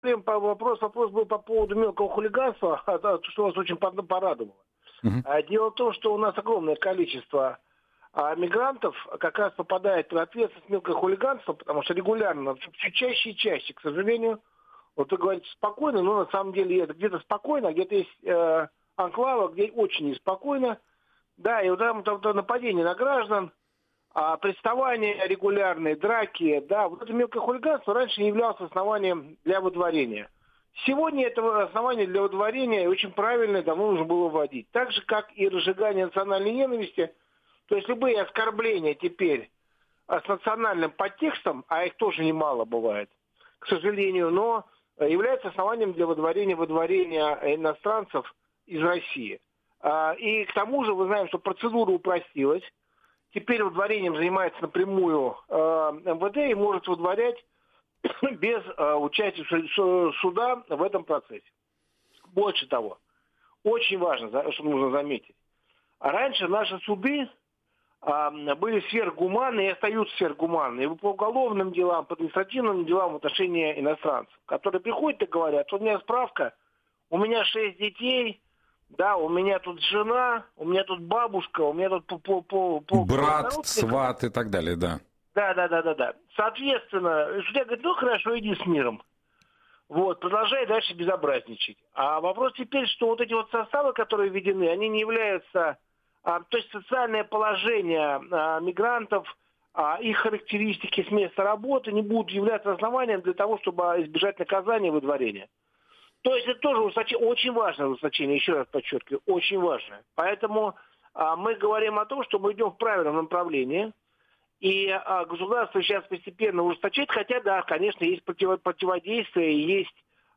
Вопрос был по поводу мелкого хулиганства, что вас очень порадовало. Дело в том, что у нас огромное количество мигрантов как раз попадает под ответственность мелкого хулиганства, потому что регулярно, все чаще и чаще, к сожалению, вот вы говорите спокойно, но на самом деле это где-то спокойно, а где-то есть анклавы, где очень неспокойно. Да, и вот там нападение на граждан, приставания регулярные, драки, да, вот это мелкое хулиганство раньше не являлось основанием для выдворения. Сегодня этого основания для выдворения очень правильно давно нужно было вводить. Так же, как и разжигание национальной ненависти, то есть любые оскорбления теперь с национальным подтекстом, а их тоже немало бывает, к сожалению, но является основанием для выдворения иностранцев из России. И к тому же, вы знаете, что процедура упростилась. Теперь выдворением занимается напрямую МВД и может выдворять без участия суда в этом процессе. Больше того, очень важно, что нужно заметить. Раньше наши суды были сверхгуманны и остаются сверхгуманны. И по уголовным делам, по административным делам в отношении иностранцев, которые приходят и говорят: у меня справка, у меня 6 детей, да, у меня тут жена, у меня тут бабушка, у меня тут брат, сват и так далее, да. Да. Соответственно, судья говорит: ну хорошо, иди с миром. Вот, продолжай дальше безобразничать. А вопрос теперь, что вот эти вот составы, которые введены, они не являются... то есть социальное положение мигрантов, их характеристики с места работы не будут являться основанием для того, чтобы избежать наказания и выдворения. То есть это тоже очень важное ужесточение, еще раз подчеркиваю, очень важное. Поэтому мы говорим о том, что мы идем в правильном направлении, и государство сейчас постепенно ужесточает, хотя, да, конечно, есть противодействие, есть...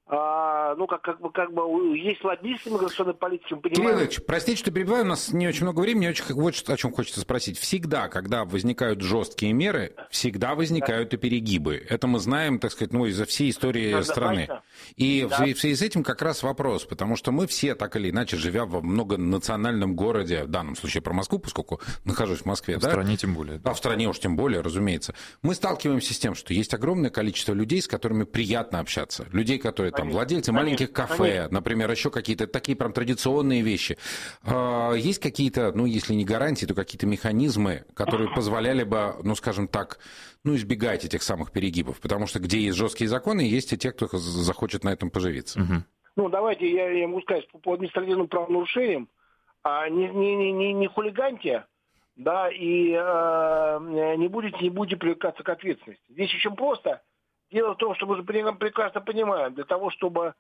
есть лоббисты миграционной политики. Кирилл Ильич, простите, что перебиваю, у нас не очень много времени, очень вот о чем хочется спросить. Всегда, когда возникают жесткие меры, всегда возникают и перегибы. Это мы знаем, так сказать, из-за всей истории страны. И в связи с этим как раз вопрос, потому что мы все, так или иначе, живя в многонациональном городе, в данном случае про Москву, поскольку нахожусь в Москве, в стране тем более. Да, в стране уж тем более, разумеется. Мы сталкиваемся с тем, что есть огромное количество людей, с которыми приятно общаться. Людей, которые там владельцы маленьких кафе, например, еще какие-то такие прям традиционные вещи. Есть какие-то, если не гарантии, то какие-то механизмы, которые позволяли бы, скажем так, избегать этих самых перегибов? Потому что где есть жесткие законы, есть и те, кто захочет на этом поживиться. Давайте я могу сказать по административным правонарушениям. Не хулиганьте, да, и не будете привлекаться к ответственности. Здесь очень просто. Дело в том, что мы же прекрасно понимаем, для того, чтобы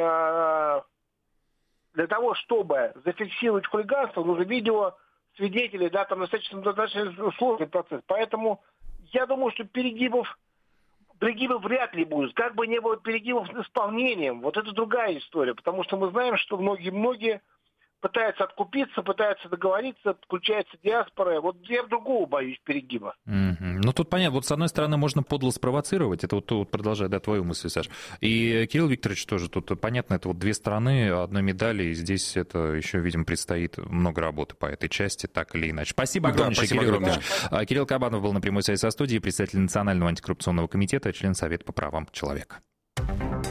зафиксировать хулиганство, нужно видео свидетелей, да, там достаточно сложный процесс. Поэтому я думаю, что перегибов вряд ли будет. Как бы не было перегибов с исполнением, вот это другая история, потому что мы знаем, что многие пытаются откупиться, пытаются договориться, подключается диаспора. Вот я другого боюсь перегиба. Тут понятно. Вот с одной стороны можно подло спровоцировать, это вот продолжая, твою мысль, Саш. И Кирилл Викторович тоже, тут понятно, это вот две стороны одной медали, и здесь это еще, видимо, предстоит много работы по этой части, так или иначе. Спасибо огромное, Кирилл Викторович. Кирилл Кабанов был на прямой связи со студией, представитель Национального антикоррупционного комитета, член Совета по правам человека.